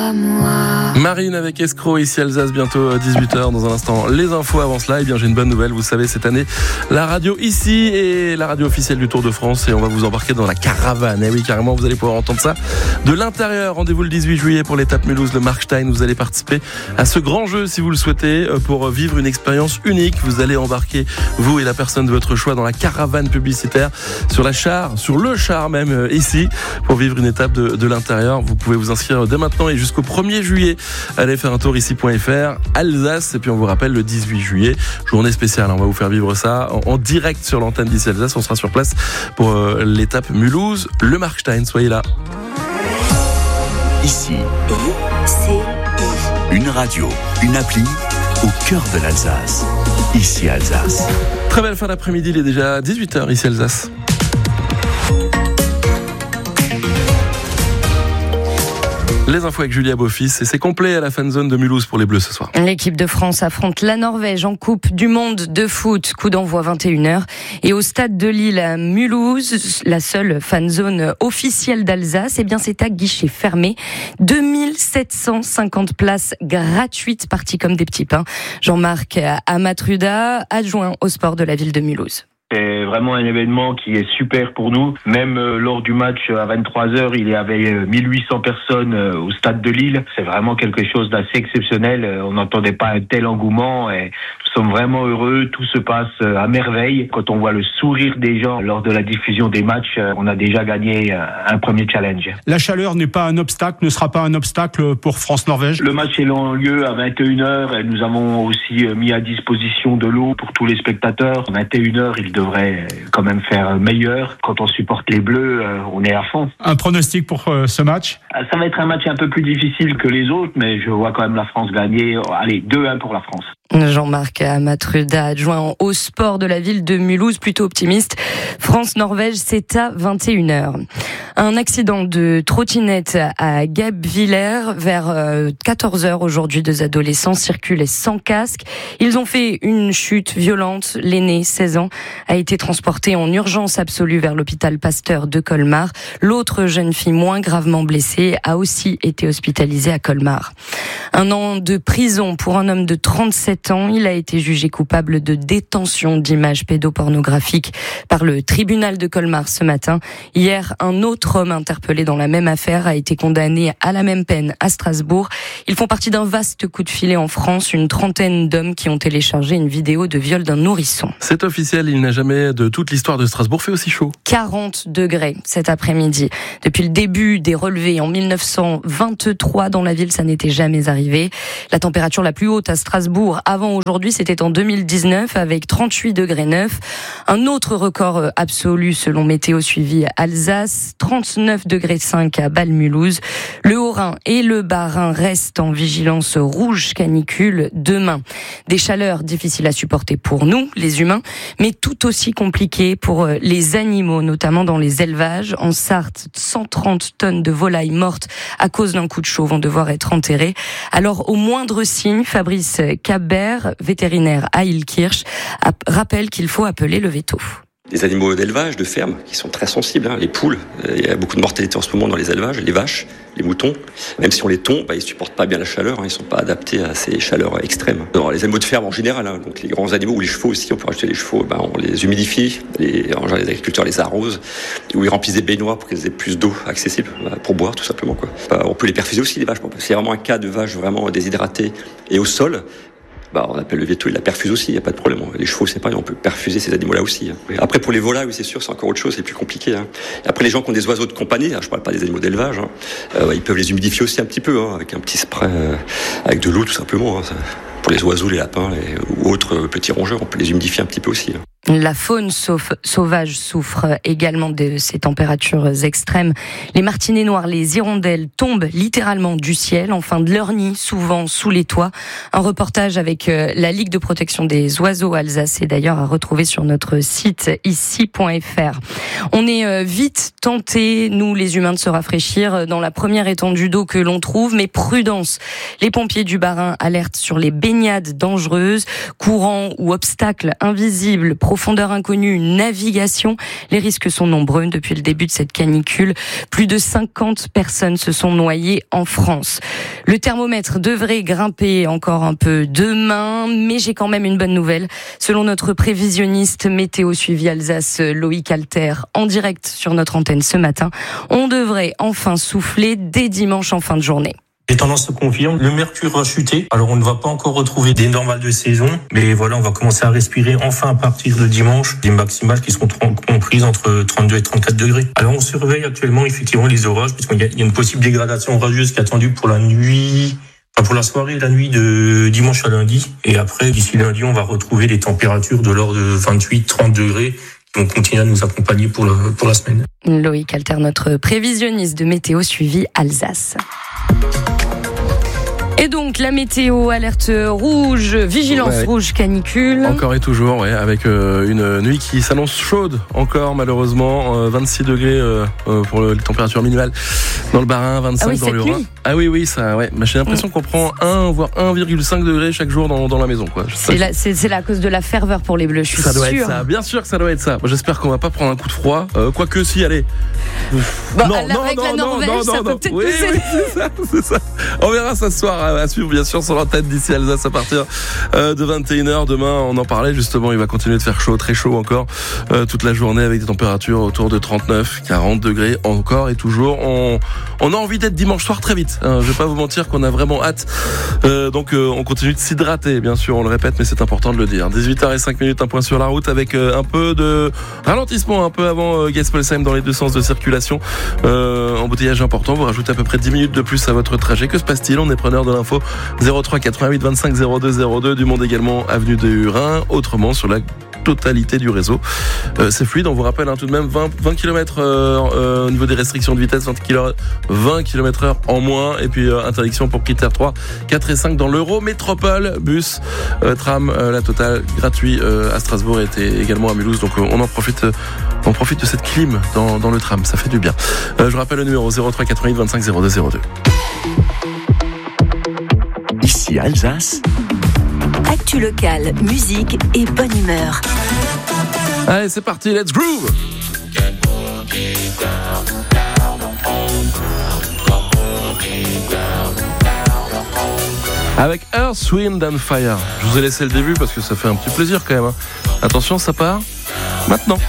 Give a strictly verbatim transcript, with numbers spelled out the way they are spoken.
à moi. Marine avec Escroc, ici Alsace, bientôt dix-huit heures. Dans un instant, les infos. Avant cela, eh bien, j'ai une bonne nouvelle. Vous savez, cette année, la radio ici est la radio officielle du Tour de France et on va vous embarquer dans la caravane. Eh oui, carrément, vous allez pouvoir entendre ça de l'intérieur. Rendez-vous le dix-huit juillet pour l'étape Mulhouse, le Markstein. Vous allez participer à ce grand jeu, si vous le souhaitez, pour vivre une expérience unique. Vous allez embarquer, vous et la personne de votre choix, dans la caravane publicitaire, sur la char, sur le char même, ici, pour vivre une étape de, de l'intérieur. Vous pouvez vous inscrire dès maintenant et jusqu'au premier juillet. Allez faire un tour ici point f r, Alsace, et puis on vous rappelle le dix-huit juillet, journée spéciale. On va vous faire vivre ça en, en direct sur l'antenne d'ici Alsace. On sera sur place pour euh, l'étape Mulhouse, le Markstein. Soyez là. Ici, I C I. une radio, une appli au cœur de l'Alsace. Ici Alsace. Très belle fin d'après-midi, il est déjà dix-huit heures ici Alsace. Les infos avec Julia Beaufils, et c'est complet à la fan zone de Mulhouse pour les Bleus ce soir. L'équipe de France affronte la Norvège en Coupe du Monde de foot, coup d'envoi vingt et une heures. Et au stade de Lille à Mulhouse, la seule fan zone officielle d'Alsace, eh bien c'est à guichet fermé. deux mille sept cent cinquante places gratuites, parties comme des petits pains. Jean-Marc Amatruda, adjoint au sport de la ville de Mulhouse. C'est vraiment un événement qui est super pour nous. Même euh, lors du match à vingt-trois heures, il y avait euh, mille huit cents personnes euh, au stade de Lille. C'est vraiment quelque chose d'assez exceptionnel. Euh, on n'entendait pas un tel engouement et nous sommes vraiment heureux. Tout se passe euh, à merveille. Quand on voit le sourire des gens lors de la diffusion des matchs, euh, on a déjà gagné euh, un premier challenge. La chaleur n'est pas un obstacle, ne sera pas un obstacle pour France-Norvège. Le match est lieu à vingt et une heures et nous avons aussi euh, mis à disposition de l'eau pour tous les spectateurs. À vingt et une heures, il devrait quand même faire meilleur. Quand on supporte les Bleus, on est à fond. Un pronostic pour ce match ? Ça va être un match un peu plus difficile que les autres, mais je vois quand même la France gagner. Allez, deux un pour la France. Jean-Marc Amatruda, adjoint au sport de la ville de Mulhouse, plutôt optimiste. France-Norvège, c'est à vingt et une heures. Un accident de trottinette à Guebwiller vers quatorze heures aujourd'hui. Deux adolescents circulaient sans casque. Ils ont fait une chute violente. L'aîné, seize ans, a été transporté en urgence absolue vers l'hôpital Pasteur de Colmar. L'autre jeune fille, moins gravement blessée, a aussi été hospitalisée à Colmar. Un an de prison pour un homme de trente-sept ans. Il a été jugé coupable de détention d'images pédopornographiques par le tribunal de Colmar ce matin. Hier, un autre homme interpellé dans la même affaire a été condamné à la même peine à Strasbourg. Ils font partie d'un vaste coup de filet en France. Une trentaine d'hommes qui ont téléchargé une vidéo de viol d'un nourrisson. C'est officiel, il n'a jamais de toute l'histoire de Strasbourg fait aussi chaud. quarante degrés cet après-midi. Depuis le début des relevés en mille neuf cent vingt-trois dans la ville, ça n'était jamais arrivé. La température la plus haute à Strasbourg avant aujourd'hui, c'était en deux mille dix-neuf avec trente-huit degrés neuf. Un autre record absolu selon Météo Suivi Alsace, trente-neuf degrés cinq à Bâle-Mulhouse. Le Haut-Rhin et le Bas-Rhin restent en vigilance rouge canicule demain. Des chaleurs difficiles à supporter pour nous, les humains, mais tout aussi compliquées pour les animaux, notamment dans les élevages. En Sarthe, cent trente tonnes de volailles mortes à cause d'un coup de chaud vont devoir être enterrées. Alors, au moindre signe, Fabrice Cabert, vétérinaire à Illkirch, rappelle qu'il faut appeler le veto. Des animaux d'élevage, de ferme, qui sont très sensibles, hein, les poules, il y a beaucoup de mortalité en ce moment dans les élevages, les vaches, les moutons, même si on les tond, bah, ils supportent pas bien la chaleur, hein, ils sont pas adaptés à ces chaleurs extrêmes. Alors, les animaux de ferme en général, hein, donc les grands animaux ou les chevaux aussi, on peut rajouter les chevaux, bah, on les humidifie, les, en général les agriculteurs les arrosent, ou ils remplissent des baignoires pour qu'ils aient plus d'eau accessible, bah, pour boire tout simplement, quoi. Bah, on peut les perfuser aussi les vaches, c'est vraiment un cas de vache vraiment déshydratée et au sol. Bah, on appelle le veto, il la perfuse aussi, il n'y a pas de problème. Les chevaux, c'est pareil, on peut perfuser ces animaux-là aussi. Après, pour les volailles, oui, c'est sûr, c'est encore autre chose, c'est plus compliqué. Hein. Après, les gens qui ont des oiseaux de compagnie, je ne parle pas des animaux d'élevage, hein, euh, ils peuvent les humidifier aussi un petit peu, hein, avec un petit spray, euh, avec de l'eau tout simplement. Hein, ça, pour les oiseaux, les lapins les, ou autres petits rongeurs, on peut les humidifier un petit peu aussi. Hein. La faune sauvage souffre également de ces températures extrêmes. Les martinets noirs, les hirondelles tombent littéralement du ciel, en fin de leur nid, souvent sous les toits. Un reportage avec la Ligue de protection des oiseaux Alsace est d'ailleurs à retrouver sur notre site ici point f r. On est vite tentés, nous les humains, de se rafraîchir dans la première étendue d'eau que l'on trouve, mais prudence. Les pompiers du Bas-Rhin alertent sur les baignades dangereuses, courants ou obstacles invisibles profonds profondeurs inconnues, une navigation. Les risques sont nombreux. Depuis le début de cette canicule, plus de cinquante personnes se sont noyées en France. Le thermomètre devrait grimper encore un peu demain, mais j'ai quand même une bonne nouvelle. Selon notre prévisionniste météo suivi Alsace, Loïc Alter, en direct sur notre antenne ce matin, on devrait enfin souffler dès dimanche en fin de journée. Les tendances se confirment, le mercure va chuter. Alors on ne va pas encore retrouver des normales de saison, mais voilà, on va commencer à respirer enfin à partir de dimanche, des maximales qui seront comprises entre trente-deux et trente-quatre degrés. Alors on surveille actuellement effectivement les orages, puisqu'il y a une possible dégradation orageuse qui est attendue pour la nuit, enfin pour la soirée et la nuit de dimanche à lundi. Et après, d'ici lundi, on va retrouver des températures de l'ordre de vingt-huit à trente degrés. On continue à nous accompagner pour, le, pour la semaine. Loïc Alter, notre prévisionniste de météo suivi Alsace. Et donc la météo, alerte rouge, vigilance ouais, rouge, canicule. Encore et toujours, ouais, avec euh, une nuit qui s'annonce chaude encore malheureusement. Euh, vingt-six degrés euh, pour le, les températures minimales dans le Bas-Rhin, vingt-cinq ah oui, dans le Rhin. Ah oui, oui, ça, ouais. Mais j'ai l'impression mmh. qu'on prend un voire un virgule cinq degrés chaque jour dans, dans la maison, quoi. C'est la, c'est, c'est la cause de la ferveur pour les Bleus, je suis ça sûre. Ça doit être ça, bien sûr que ça doit être ça. Moi, j'espère qu'on va pas prendre un coup de froid. Euh, Quoique si, allez. Bon, non, non, avec non, la Norvège, non, non, ça non, peut non. peut-être oui, pousser. Oui, c'est ça, c'est ça. On verra ça ce soir à suivre bien sûr sur l'antenne d'ici Alsace à partir euh, de vingt et une heures. Demain, on en parlait justement, il va continuer de faire chaud, très chaud encore euh, toute la journée avec des températures autour de trente-neuf, quarante degrés encore et toujours. On, on a envie d'être dimanche soir très vite. Hein, je vais pas vous mentir qu'on a vraiment hâte. Euh, donc euh, on continue de s'hydrater, bien sûr, on le répète, mais c'est important de le dire. dix-huit heures cinq minutes, un point sur la route avec euh, un peu de ralentissement un peu avant euh, Gaspolsheim dans les deux sens de circulation. Euh, embouteillage important, vous rajoutez à peu près dix minutes de plus à votre trajet. Que se passe-t-il? On est preneur de l'info. Zéro trois quatre-vingt-huit vingt-cinq zéro deux zéro deux, du monde également avenue du Rhin, autrement sur la totalité du réseau. Euh, c'est fluide, on vous rappelle hein, tout de même vingt, vingt kilomètres euh, euh, au niveau des restrictions de vitesse, vingt kilomètres heure en moins, et puis euh, interdiction pour critère trois, quatre et cinq dans l'Euro Métropole, bus, euh, tram, euh, la totale gratuit euh, à Strasbourg et également à Mulhouse, donc euh, on en profite euh, on profite de cette clim dans, dans le tram, ça fait du bien. Euh, je rappelle le numéro zéro trois quatre-vingt-huit vingt-cinq zéro deux zéro deux. Ici Alsace. Actu locale, musique et bonne humeur. Allez, c'est parti, let's groove. Avec Earth, Wind and Fire. Je vous ai laissé le début parce que ça fait un petit plaisir quand même. Hein. Attention, ça part maintenant.